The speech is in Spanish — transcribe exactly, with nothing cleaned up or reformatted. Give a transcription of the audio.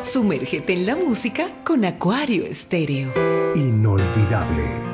Sumérgete en la música con Acuario Estéreo. Inolvidable.